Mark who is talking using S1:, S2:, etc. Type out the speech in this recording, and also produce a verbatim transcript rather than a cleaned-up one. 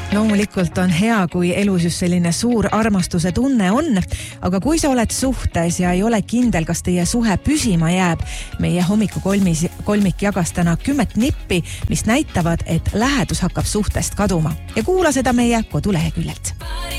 S1: Loomulikult on hea, kui elus just selline suur armastuse tunne on, aga kui sa oled suhtes ja ei ole kindel, kas teie suhe püsima jääb, meie hommikukolmis, kolmik jagas täna kümmet nippi, mis näitavad, et lähedus hakkab suhtest kaduma. Ja kuula seda meie koduleheküljelt.